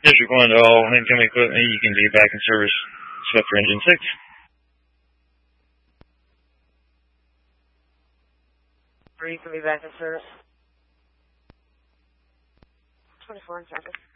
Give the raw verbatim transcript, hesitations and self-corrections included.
Yes, you're going to all incoming equipment. You can be back in service except for engine six. Three can be back in service. twenty-four in service.